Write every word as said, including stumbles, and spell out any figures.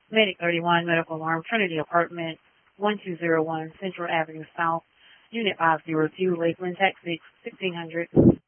Medic thirty-one, Medical Alarm, Trinity Apartment, one two zero one Central Avenue South, Unit five zero two, Lakeland, Texas, sixteen hundred.